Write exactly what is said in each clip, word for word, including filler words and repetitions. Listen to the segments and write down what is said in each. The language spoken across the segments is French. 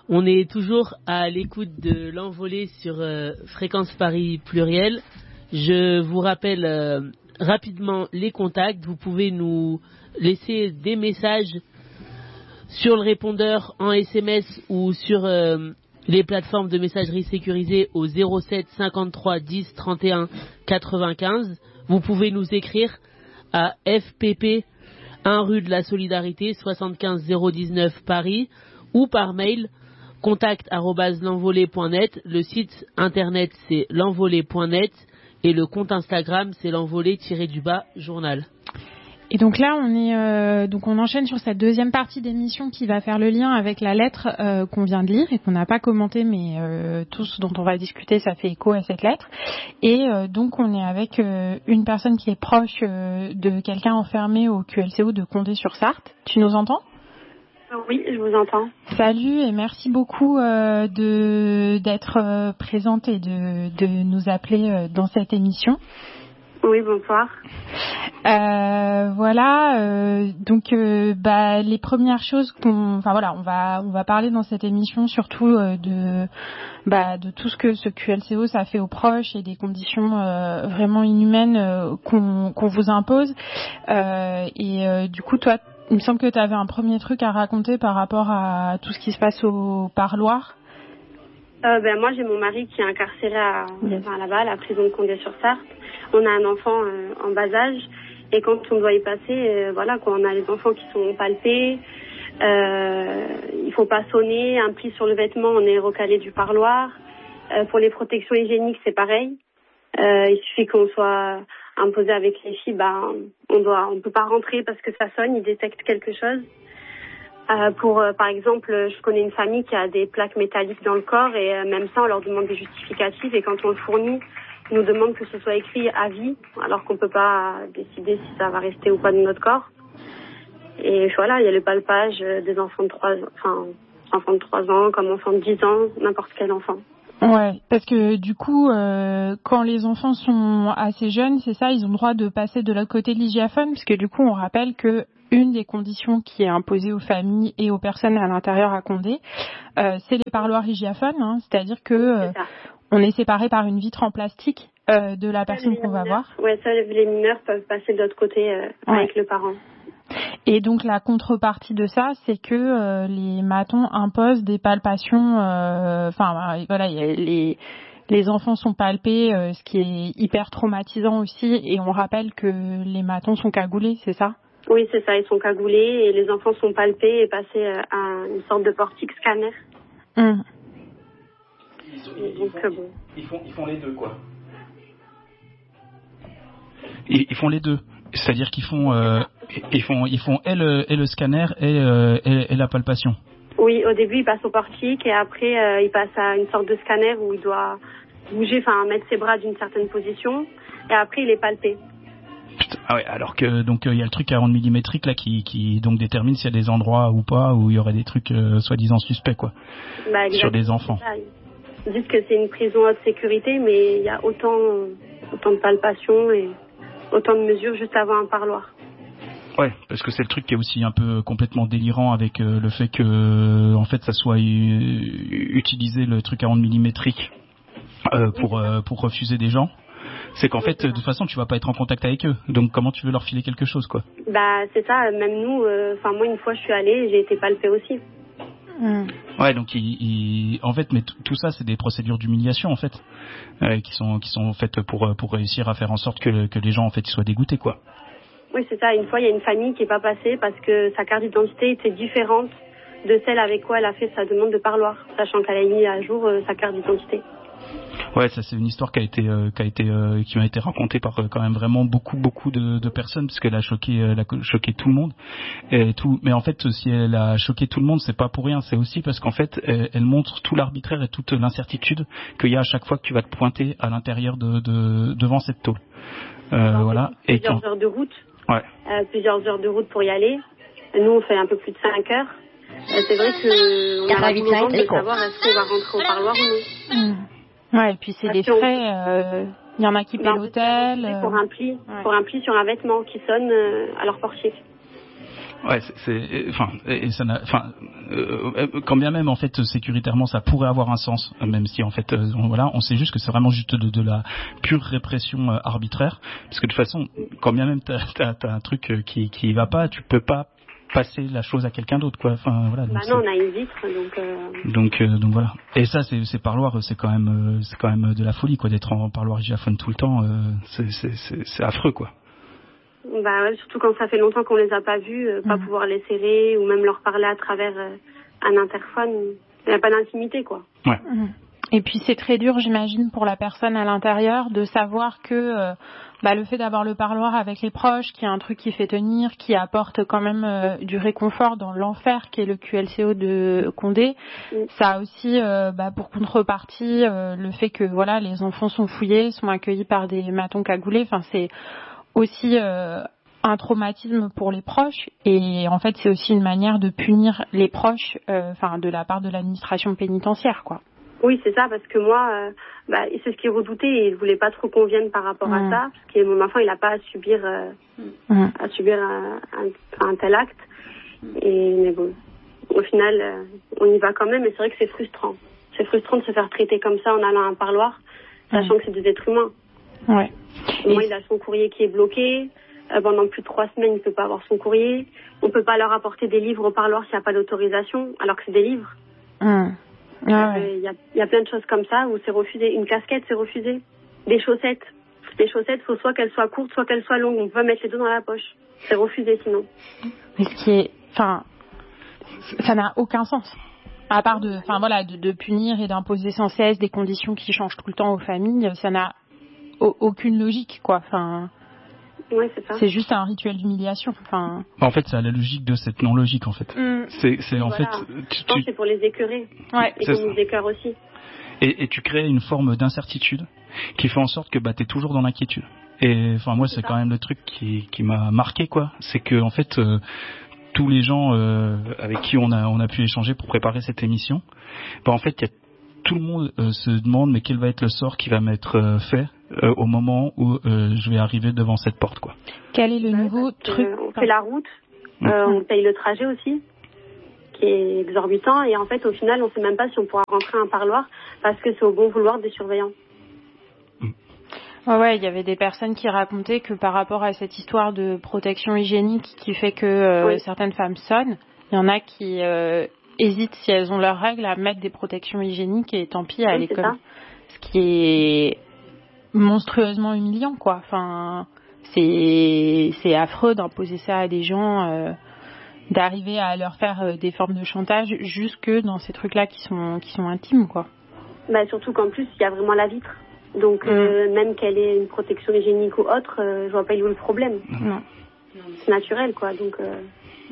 On est toujours à l'écoute de l'envolée sur euh, Fréquence Paris Pluriel. Je vous rappelle euh, rapidement les contacts. Vous pouvez nous laisser des messages sur le répondeur en S M S ou sur euh, les plateformes de messagerie sécurisées au zéro sept cinquante-trois dix trente et un quatre-vingt-quinze. Vous pouvez nous écrire à F P P un rue de la Solidarité soixante-quinze zéro dix-neuf Paris ou par mail contact arobase l'envolée point net. Le site internet c'est l'envolée point net et le compte Instagram c'est l'envolée-du-bas journal. Et donc là, on est euh, donc on enchaîne sur cette deuxième partie d'émission qui va faire le lien avec la lettre euh, qu'on vient de lire et qu'on n'a pas commentée, mais euh, tout ce dont on va discuter, ça fait écho à cette lettre. Et euh, donc on est avec euh, une personne qui est proche euh, de quelqu'un enfermé au Q L C O de Condé-sur-Sarthe. Tu nous entends ? Oui, je vous entends. Salut et merci beaucoup euh, de d'être euh, présente et de de nous appeler euh, dans cette émission. Oui, bonsoir. Euh, voilà, euh, donc euh, bah les premières choses qu'on, enfin voilà, on va on va parler dans cette émission surtout euh, de bah de tout ce que ce Q L C O ça fait aux proches et des conditions euh, vraiment inhumaines euh, qu'on qu'on vous impose. Euh, et euh, du coup, toi, il me semble que tu avais un premier truc à raconter par rapport à tout ce qui se passe au parloir. Euh, ben moi, j'ai mon mari qui est incarcéré à, yes. enfin, là-bas, à la prison de Condé-sur-Sarthe. On a un enfant euh, en bas âge et quand on doit y passer, euh, voilà, quand on a les enfants qui sont palpés, euh, il faut pas sonner, un pli sur le vêtement, on est recalé du parloir. Euh, pour les protections hygiéniques, c'est pareil. Euh, il suffit qu'on soit imposé avec les filles, bah, on doit, on peut pas rentrer parce que ça sonne, ils détectent quelque chose. Euh, pour, euh, par exemple, je connais une famille qui a des plaques métalliques dans le corps et euh, même ça, on leur demande des justificatifs et quand on le fournit, ils nous demandent que ce soit écrit à vie, alors qu'on peut pas décider si ça va rester ou pas dans notre corps. Et voilà, il y a le palpage des enfants de trois, enfin, enfants de trois ans, comme enfants de dix ans, n'importe quel enfant. Ouais, parce que du coup, euh, quand les enfants sont assez jeunes, c'est ça, ils ont le droit de passer de l'autre côté de l'hygiaphone, parce que du coup, on rappelle que une des conditions qui est imposée aux familles et aux personnes à l'intérieur à Condé, euh, c'est les parloirs hygiaphones, hein, c'est-à-dire que euh, on est séparé par une vitre en plastique euh, de la personne qu'on va voir. Ouais, ça, les mineurs peuvent passer de l'autre côté euh, ouais. avec le parent. Et donc la contrepartie de ça, c'est que euh, les matons imposent des palpations. Enfin euh, voilà, les les enfants sont palpés, euh, ce qui est hyper traumatisant aussi. Et on rappelle que les matons sont cagoulés, c'est ça ? Oui, c'est ça. Ils sont cagoulés et les enfants sont palpés et passés à une sorte de portique scanner. Hum. Ils, sont, ils, Donc, ils, font, bon. ils, font, ils font les deux, quoi. Ils, ils font les deux. C'est-à-dire qu'ils font, euh, ils font, ils font et le, et le scanner et, euh, et, et la palpation. Oui, au début, il passe au portique et après, euh, il passe à une sorte de scanner où il doit bouger, enfin, mettre ses bras d'une certaine position et après, il est palpé. Ah ouais, alors que donc il euh, y a le truc à ondes millimétriques là qui, qui donc détermine s'il y a des endroits ou pas où il y aurait des trucs euh, soi-disant suspects, quoi, bah, sur des enfants. Ils disent que c'est une prison haute sécurité, mais il y a autant, autant de palpations et autant de mesures juste avant un parloir. Ouais, parce que c'est le truc qui est aussi un peu complètement délirant avec euh, le fait que en fait ça soit euh, utilisé le truc à ondes millimétriques euh, pour euh, pour refuser des gens. C'est qu'en fait, de toute façon, tu vas pas être en contact avec eux. Donc, comment tu veux leur filer quelque chose, quoi ? Bah, c'est ça. Même nous, enfin, euh, moi, une fois, je suis allée, j'ai été palpée aussi. Mmh. Ouais, donc, il, il, en fait, mais t- tout ça, c'est des procédures d'humiliation, en fait, euh, qui sont, qui sont faites pour, pour réussir à faire en sorte que, que les gens, en fait, ils soient dégoûtés, quoi. Oui, c'est ça. Une fois, il y a une famille qui est pas passée parce que sa carte d'identité était différente de celle avec quoi elle a fait sa demande de parloir, sachant qu'elle a mis à jour euh, sa carte d'identité. Ouais, ça c'est une histoire qui a été euh, qui a été euh, qui m'a été racontée par euh, quand même vraiment beaucoup beaucoup de, de personnes parce qu'elle a choqué euh, elle a choqué tout le monde et tout. Mais en fait, si elle a choqué tout le monde, c'est pas pour rien, c'est aussi parce qu'en fait, elle, elle montre tout l'arbitraire et toute l'incertitude qu'il y a à chaque fois que tu vas te pointer à l'intérieur de, de devant cette tôle. Euh, voilà. Et plusieurs heures de route. Ouais. Euh, plusieurs heures de route pour y aller. Nous, on fait un peu plus de cinq heures. Euh, c'est vrai que on a besoin de savoir est-ce qu'on va rentrer au parloir ou non. Mmh. Ouais, et puis c'est des frais. Il euh, y en a qui paient l'hôtel. Pour un pli, ouais. pour un pli sur un vêtement qui sonne euh, à leur portier. Ouais, c'est, c'est enfin, et, et ça n'a, enfin, euh, quand bien même en fait sécuritairement ça pourrait avoir un sens, même si en fait, euh, on, voilà, on sait juste que c'est vraiment juste de, de la pure répression euh, arbitraire, parce que de toute façon, quand bien même t'as, t'as, t'as un truc qui qui va pas, tu peux pas passer la chose à quelqu'un d'autre, quoi. Enfin voilà. Bah non, on a une vitre, donc. Euh... Donc euh, donc voilà. Et ça, c'est, c'est parloir, c'est quand même, euh, c'est quand même de la folie, quoi, d'être en parloir gigaphone tout le temps, euh, c'est, c'est, c'est, c'est affreux, quoi. Bah ouais, surtout quand ça fait longtemps qu'on les a pas vus, euh, pas mmh. pouvoir les serrer ou même leur parler à travers euh, un interphone, il n'y a pas d'intimité, quoi. Ouais. Mmh. Et puis c'est très dur, j'imagine, pour la personne à l'intérieur de savoir que euh, bah, le fait d'avoir le parloir avec les proches, qui est un truc qui fait tenir, qui apporte quand même euh, du réconfort dans l'enfer qui est le Q L C O de Condé, mmh. ça a aussi euh, bah, pour contrepartie euh, le fait que voilà, les enfants sont fouillés, sont accueillis par des matons cagoulés, enfin c'est aussi euh, un traumatisme pour les proches et en fait c'est aussi une manière de punir les proches enfin euh, de la part de l'administration pénitentiaire, quoi. Oui, c'est ça, parce que moi euh, bah, c'est ce qu'il redoutait et il voulait pas trop qu'on vienne par rapport mmh. à ça, parce que mon enfant il a pas à subir euh, mmh. à subir un, un, un tel acte et mais bon au final euh, on y va quand même et c'est vrai que c'est frustrant c'est frustrant de se faire traiter comme ça en allant à un parloir sachant mmh. que c'est des êtres humains. Ouais. Et moi, il a son courrier qui est bloqué. Euh, pendant plus de trois semaines, il ne peut pas avoir son courrier. On ne peut pas leur apporter des livres au parloir s'il n'y a pas d'autorisation, alors que c'est des livres. Mmh. Ah ouais. Il y a, y a plein de choses comme ça où c'est refusé. Une casquette, c'est refusé. Des chaussettes. Des chaussettes, il faut soit qu'elles soient courtes, soit qu'elles soient longues. On peut pas mettre les deux dans la poche. C'est refusé sinon. Mais ce qui est... Enfin, ça n'a aucun sens. À part de, enfin voilà, de, de punir et d'imposer sans cesse des conditions qui changent tout le temps aux familles, ça n'a aucune logique, quoi. Enfin, ouais, c'est ça. C'est juste un rituel d'humiliation. Enfin. En fait, c'est à la logique de cette non-logique, en fait. Mm. C'est, c'est en voilà. fait. Tu, Je pense tu... que c'est pour les écœurer. Ouais. Et qu'on nous écœure aussi. Et, et tu crées une forme d'incertitude qui fait en sorte que bah t'es toujours dans l'inquiétude. Et enfin moi, c'est, c'est quand même le truc qui qui m'a marqué, quoi. C'est que en fait. Euh, tous les gens euh, avec qui on a on a pu échanger pour préparer cette émission, bah en fait, y a, tout le monde euh, se demande mais quel va être le sort qui va m'être euh, fait euh, au moment où euh, je vais arriver devant cette porte, quoi. Quel est le ouais, nouveau truc euh, On fait la route, euh, mmh. on paye le trajet aussi, qui est exorbitant, et en fait, au final, on sait même pas si on pourra rentrer à un parloir parce que c'est au bon vouloir des surveillants. Ouais, ouais, il y avait des personnes qui racontaient que par rapport à cette histoire de protection hygiénique qui fait que euh, oui. certaines femmes sonnent, il y en a qui euh, hésitent si elles ont leurs règles à mettre des protections hygiéniques et tant pis à oui, l'école. Ce qui est monstrueusement humiliant, quoi. Enfin, c'est c'est affreux d'imposer ça à des gens, euh, d'arriver à leur faire euh, des formes de chantage jusque dans ces trucs-là qui sont qui sont intimes, quoi. Bah surtout qu'en plus il y a vraiment la vitre. Donc, euh, mmh. même qu'elle ait une protection hygiénique ou autre, euh, je vois pas où est le problème. Non. C'est naturel, quoi. Donc. Euh...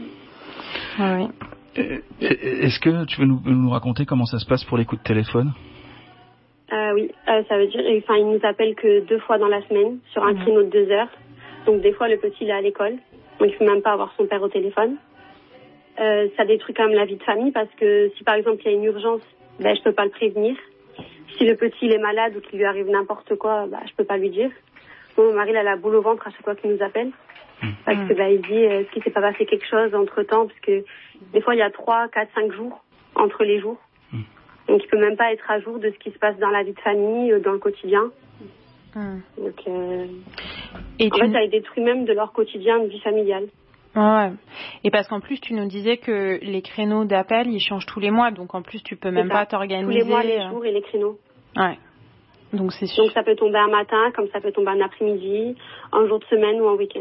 Ouais, oui. Est-ce que tu veux nous, nous raconter comment ça se passe pour les coups de téléphone ? euh, Oui, euh, ça veut dire, enfin, il nous appelle que deux fois dans la semaine sur un mmh. créneau de deux heures. Donc, des fois, le petit il est à l'école, donc il faut même pas avoir son père au téléphone. Euh, ça détruit quand même la vie de famille parce que si par exemple il y a une urgence, ben je peux pas le prévenir. Si le petit il est malade ou qu'il lui arrive n'importe quoi, bah je peux pas lui dire. Mon mari il a la boule au ventre à chaque fois qu'il nous appelle parce que bah il dit euh, est-ce qu'il s'est pas passé quelque chose entre temps, parce que des fois il y a trois, quatre, cinq jours entre les jours, donc il peut même pas être à jour de ce qui se passe dans la vie de famille, dans le quotidien. Hum. Donc euh... et en tu... fait ça les détruit même de leur quotidien de vie familiale. Ouais. Et parce qu'en plus, tu nous disais que les créneaux d'appel, ils changent tous les mois, donc en plus, tu peux même pas t'organiser. Tous les mois, les jours et les créneaux. Ouais. Donc c'est sûr. Donc ça peut tomber un matin, comme ça peut tomber un après-midi, un jour de semaine ou un week-end.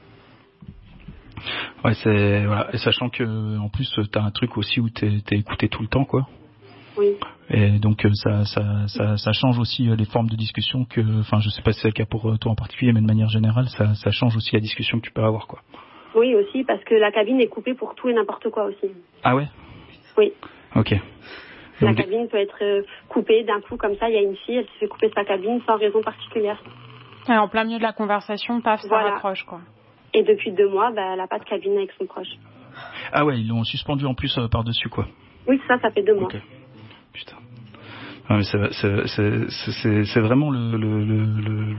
Ouais, c'est voilà. Et sachant que en plus, t'as un truc aussi où t'es, t'es écouté tout le temps, quoi. Oui. Et donc ça, ça, ça, ça change aussi les formes de discussion que, enfin, je sais pas si c'est le cas pour toi en particulier, mais de manière générale, ça, ça change aussi la discussion que tu peux avoir, quoi. Oui, aussi, parce que la cabine est coupée pour tout et n'importe quoi aussi. Ah ouais ? Oui. Ok. La Donc... cabine peut être coupée d'un coup, comme ça, il y a une fille, elle se fait couper sa cabine sans raison particulière. Et en plein milieu de la conversation, paf, ça voilà. raccroche, quoi. Et depuis deux mois, bah, elle n'a pas de cabine avec son proche. Ah ouais, ils l'ont suspendu en plus euh, par-dessus, quoi. Oui, ça, ça fait deux mois. Ok. Putain. Ouais, mais c'est, c'est, c'est, c'est, c'est vraiment le, le, le, le,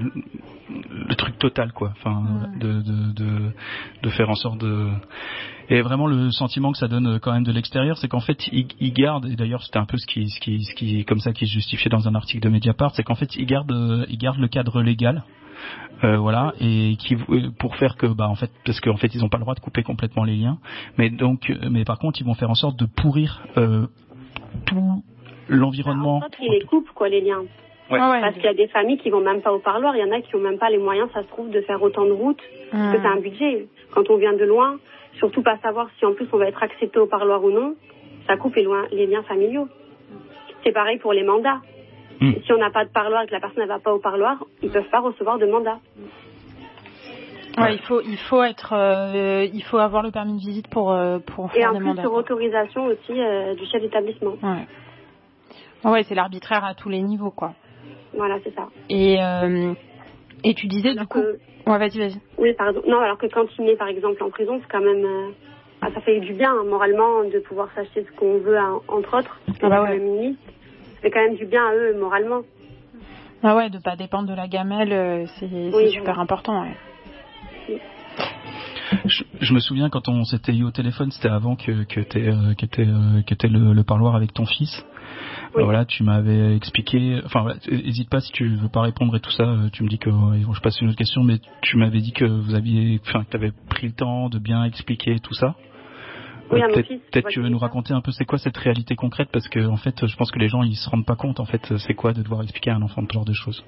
le truc total, quoi. Enfin, ouais. de, de, de, de faire en sorte de... Et vraiment, le sentiment que ça donne quand même de l'extérieur, c'est qu'en fait, ils, ils gardent, et d'ailleurs, c'était un peu ce qui, ce qui, ce qui, comme ça, qui se justifiait dans un article de Mediapart, c'est qu'en fait, ils gardent, ils gardent le cadre légal. Euh, voilà, et qui pour faire que bah en fait parce qu'en fait ils n'ont pas le droit de couper complètement les liens, mais donc mais par contre ils vont faire en sorte de pourrir euh, tout l'environnement. En fait, ils les coupent quoi les liens. Ouais. Parce qu'il y a des familles qui vont même pas au parloir, il y en a qui ont même pas les moyens, ça se trouve, de faire autant de routes, mmh. parce que c'est un budget. Quand on vient de loin, surtout pas savoir si en plus on va être accepté au parloir ou non, ça coupe les, loin, les liens familiaux. C'est pareil pour les mandats. Mmh. Si on n'a pas de parloir et que la personne ne va pas au parloir, ils ne peuvent pas recevoir de mandat. Ouais, il faut, il faut être, euh, il faut avoir le permis de visite pour, euh, pour faire des mandats. Et en plus sur autorisation aussi euh, du chef d'établissement. Ouais. Ouais, c'est l'arbitraire à tous les niveaux, quoi. Voilà, c'est ça. Et euh, et tu disais alors du coup. Que... Ouais, vas-y, vas-y. Oui, pardon. Non, alors que quand il est par exemple en prison, c'est quand même, euh, ah, ça fait du bien hein, moralement de pouvoir s'acheter ce qu'on veut, hein, entre autres. Ah bah ouais. Le ça fait quand même du bien à eux moralement. Ah ouais, de pas dépendre de la gamelle, c'est, oui, c'est super voilà. important. Ouais. Oui. Je, je me souviens quand on s'était eu au téléphone, c'était avant que que t'aies euh, que t'aies, euh, que t'aies le, le parloir avec ton fils. Oui. Euh, voilà, tu m'avais expliqué. Enfin, voilà, hésite pas si tu veux pas répondre et tout ça. Tu me dis que euh, je passe une autre question, mais tu m'avais dit que vous aviez, enfin, que t'avais pris le temps de bien expliquer tout ça. Oui, euh, peut-être fils, peut-être tu veux nous raconter un peu c'est quoi cette réalité concrète, parce que en fait, je pense que les gens ils se rendent pas compte en fait c'est quoi de devoir expliquer à un enfant ce genre de choses.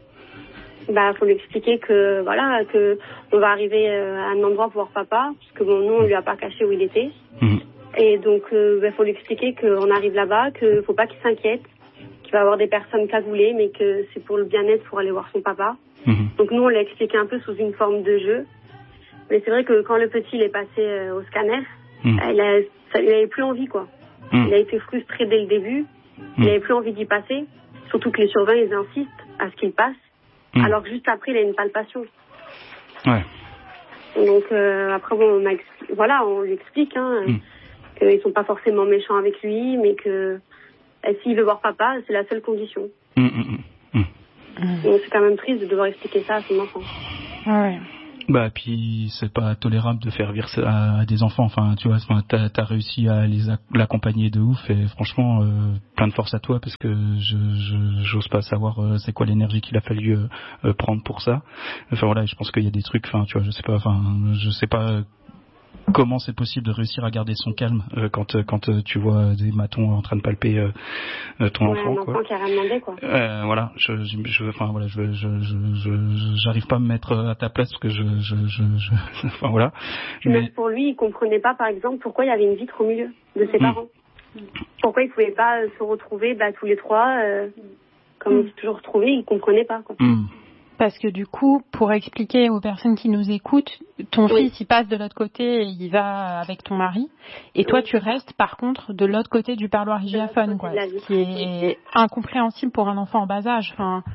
Bah, faut lui expliquer que voilà, que on va arriver à un endroit pour voir papa, parce que bon, nous on lui a pas caché où il était. Mmh. Et donc, euh, bah, faut lui expliquer qu'on arrive là-bas, qu'il faut pas qu'il s'inquiète, qu'il va y avoir des personnes cagoulées, mais que c'est pour le bien-être, pour aller voir son papa. Mmh. Donc nous on l'a expliqué un peu sous une forme de jeu. Mais c'est vrai que quand le petit il est passé euh, au scanner, mmh. il a, ça, il avait plus envie quoi. Mmh. Il a été frustré dès le début. Mmh. Il avait plus envie d'y passer. Surtout que les surveillants ils insistent à ce qu'il passe. Mmh. Alors que juste après, il a une palpation. Ouais. Donc euh, après, bon, on a expli- voilà, on lui explique hein, mmh. qu'ils sont pas forcément méchants avec lui, mais que euh, s'il veut voir papa, c'est la seule condition. Mmh, mmh, mmh. Donc c'est quand même triste de devoir expliquer ça à son enfant. Ouais. Bah puis c'est pas tolérable de faire vivre ça à des enfants. Enfin tu vois, enfin, t'as, t'as réussi à les a- l'accompagner de ouf et franchement euh, plein de force à toi parce que je, je j'ose pas savoir euh, c'est quoi l'énergie qu'il a fallu euh, euh, prendre pour ça. Enfin voilà, je pense qu'il y a des trucs. Enfin tu vois, je sais pas. Enfin je sais pas. Comment c'est possible de réussir à garder son calme euh, quand euh, quand euh, tu vois des matons en train de palper euh, euh, ton ouais, enfant un quoi. enfant qui a rien demandé quoi. Euh, voilà, je je je enfin voilà, je je je je j'arrive pas à me mettre à ta place parce que je je je, je enfin voilà. Mais même pour lui, il comprenait pas par exemple pourquoi il y avait une vitre au milieu de ses mmh. parents. Pourquoi ils pouvaient pas se retrouver bah tous les trois euh, comme mmh. ils s'est toujours retrouvés, il comprenait pas quoi. Mmh. Parce que du coup, pour expliquer aux personnes qui nous écoutent, ton oui. fils, il passe de l'autre côté et il va avec ton mari. Et toi, oui. tu restes, par contre, de l'autre côté du parloir hygiaphone, quoi. Ce qui est incompréhensible pour un enfant en bas âge. Enfin,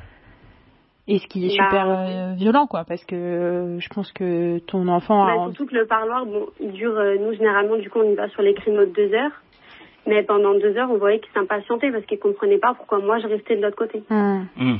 et ce qui est bah, super euh, violent, quoi. Parce que euh, je pense que ton enfant bah, a... Surtout que le parloir, bon, il dure... Euh, nous, généralement, du coup, on y va sur les créneaux de deux heures. Mais pendant deux heures, on voyait qu'il s'impatientait parce qu'il ne comprenait pas pourquoi moi, je restais de l'autre côté. Mmh. Mmh.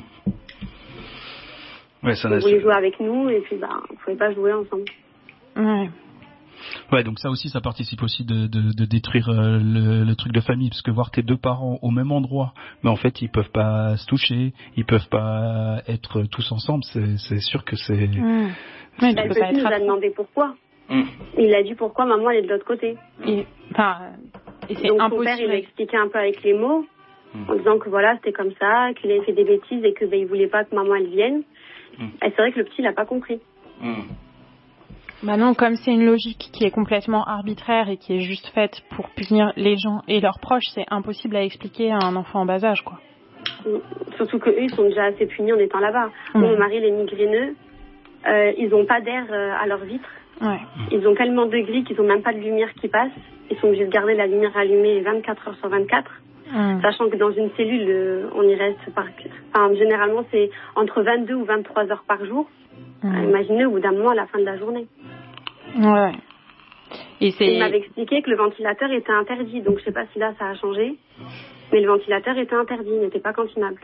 Ouais, ça on voulait jouer avec nous et puis bah on pouvait pas jouer ensemble. Ouais. Ouais, donc ça aussi, ça participe aussi de, de, de détruire euh, le, le truc de famille, parce que voir tes deux parents au même endroit, mais en fait ils peuvent pas se toucher, ils peuvent pas être tous ensemble, c'est, c'est sûr que c'est. Mmh. c'est... Ouais, le petit nous a demandé pourquoi. Mmh. Il a dit pourquoi maman elle est de l'autre côté. Et, enfin, et c'est donc impossible. Son père il a expliqué un peu avec les mots, mmh. en disant que voilà c'était comme ça, qu'il avait fait des bêtises et que ben il voulait pas que maman elle vienne. Et c'est vrai que le petit, il n'a pas compris. Mmh. Bah non, comme c'est une logique qui est complètement arbitraire et qui est juste faite pour punir les gens et leurs proches, c'est impossible à expliquer à un enfant en bas âge, quoi. Mmh. Surtout qu'eux, ils sont déjà assez punis en étant là-bas. Mmh. Mon mari, les migraineux, euh, ils n'ont pas d'air euh, à leurs vitres. Ouais. Ils ont tellement de gris qu'ils n'ont même pas de lumière qui passe. Ils sont obligés de garder la lumière allumée vingt-quatre heures sur vingt-quatre. Mmh. Sachant que dans une cellule, euh, on y reste par... Enfin, généralement, c'est entre vingt-deux ou vingt-trois heures par jour. Mmh. Euh, imaginez au bout d'un moment à la fin de la journée. Ouais. Et c'est... Il m'avait expliqué que le ventilateur était interdit, donc je sais pas si là ça a changé, mais le ventilateur était interdit, il n'était pas cantinable.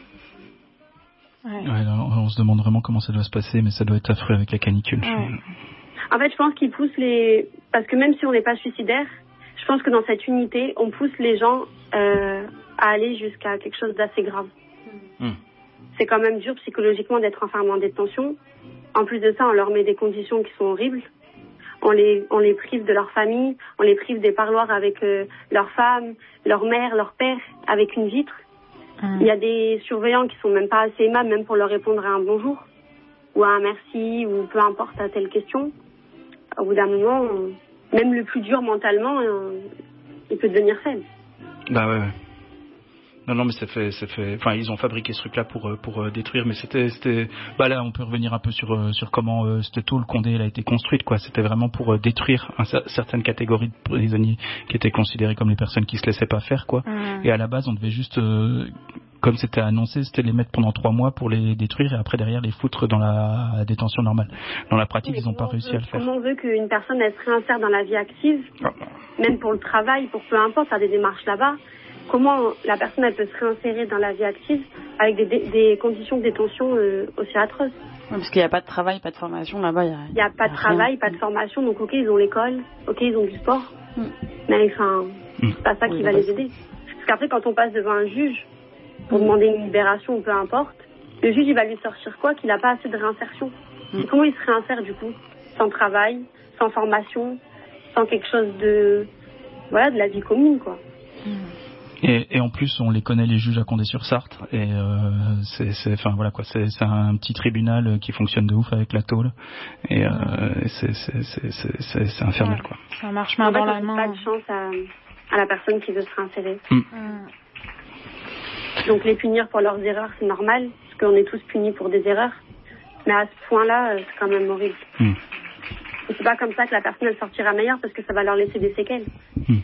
Ouais. Ouais, alors, on se demande vraiment comment ça doit se passer, mais ça doit être affreux avec la canicule. Ouais. En fait, je pense qu'ils poussent les... Parce que même si on n'est pas suicidaire, je pense que dans cette unité, on pousse les gens euh, à aller jusqu'à quelque chose d'assez grave. Mmh. C'est quand même dur psychologiquement d'être enfermé en détention. En plus de ça, on leur met des conditions qui sont horribles. On les, on les prive de leur famille, on les prive des parloirs avec euh, leur femme, leur mère, leur père, avec une vitre. Mmh. Il y a des surveillants qui sont même pas assez aimables, même pour leur répondre à un bonjour, ou à un merci, ou peu importe à telle question. Au bout d'un moment, on... même le plus dur mentalement, on... il peut devenir faible. Bah ouais, ouais. Non, non, mais ça fait, ça fait. Enfin, ils ont fabriqué ce truc-là pour pour détruire, mais c'était, c'était. Bah là, on peut revenir un peu sur sur comment euh, cette tôle Condé elle a été construite, quoi. C'était vraiment pour détruire un, certaines catégories de prisonniers qui étaient considérés comme les personnes qui se laissaient pas faire, quoi. Mmh. Et à la base, on devait juste, euh, comme c'était annoncé, c'était les mettre pendant trois mois pour les détruire et après derrière les foutre dans la détention normale. Dans la pratique, mais ils n'ont pas réussi veut, à le faire. Comment on veut qu'une personne elle se réinsère dans la vie active, ah. même pour le travail, pour peu importe, faire des démarches là-bas? Comment la personne elle peut se réinsérer dans la vie active avec des, des, des conditions de détention euh, aussi atroces? Ouais, parce qu'il n'y a pas de travail, pas de formation là-bas. Il n'y a, a, a pas de travail, rien. Pas de formation. Donc ok, ils ont l'école, ok, ils ont du sport, mm. mais enfin, mm. c'est pas ça oui, qui va les aider. Parce qu'après, quand on passe devant un juge pour mm. demander une libération ou peu importe, le juge il va lui sortir quoi? Qu'il n'a pas assez de réinsertion. Mm. Et comment il se réinsère du coup? Sans travail, sans formation, sans quelque chose de, voilà, de la vie commune, quoi. Mm. Et, et en plus, on les connaît, les juges à Condé-sur-Sarthe, et euh, c'est, c'est, enfin voilà quoi, c'est, c'est un petit tribunal qui fonctionne de ouf avec la tôle, et euh, c'est, c'est, c'est, c'est, c'est, c'est infernal, quoi. Ça marche main dans la main. Pas de chance à, à la personne qui veut se réinsérer. Mm. Mm. Donc les punir pour leurs erreurs, c'est normal, parce qu'on est tous punis pour des erreurs, mais à ce point-là, c'est quand même horrible. Mm. Et c'est pas comme ça que la personne elle sortira meilleure, parce que ça va leur laisser des séquelles. Mm.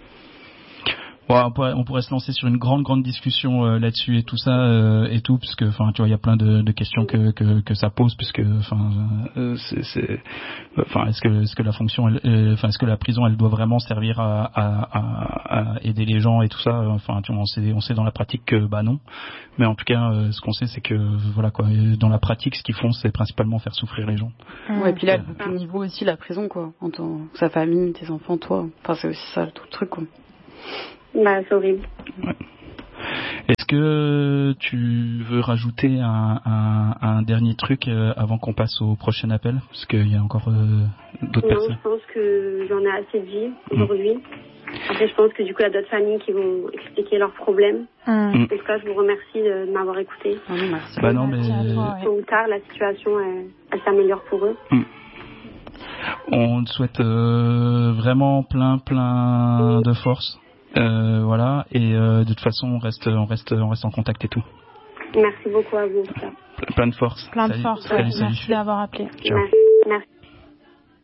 Ouais, on, pourrait, on pourrait se lancer sur une grande grande discussion euh, là-dessus et tout ça euh, et tout, puisque enfin tu vois il y a plein de, de questions que, que que ça pose, puisque enfin euh, c'est, c'est enfin est-ce que est-ce que la fonction elle, euh, enfin est-ce que la prison elle doit vraiment servir à, à, à, à aider les gens et tout ça, enfin tu vois, on sait on sait dans la pratique que bah non, mais en tout cas euh, ce qu'on sait c'est que voilà quoi, dans la pratique ce qu'ils font c'est principalement faire souffrir les gens. Ouais, et puis là euh, le niveau aussi la prison quoi, en tant sa famille, tes enfants, toi, enfin c'est aussi ça tout le truc quoi. Bah, c'est horrible. Ouais. Est-ce que tu veux rajouter un, un, un dernier truc euh, avant qu'on passe au prochain appel? Parce qu'il y a encore euh, d'autres non, personnes. Je pense que j'en ai assez dit aujourd'hui. Mmh. Après, je pense que du coup, il y a d'autres familles qui vont expliquer leurs problèmes. Mmh. En tout cas, je vous remercie de, de m'avoir écouté. Ah, merci. Bah non, mais... Tôt ou tard, la situation, elle, elle s'améliore pour eux. Mmh. On te souhaite euh, vraiment plein, plein mmh. de force. Euh, voilà, et euh, de toute façon on reste on reste on reste en contact et tout. Merci beaucoup à vous en tout cas. Plein de force. Plein salut. de force. Salut, ouais. salut. Merci d'avoir appelé. Ciao. Merci. Merci.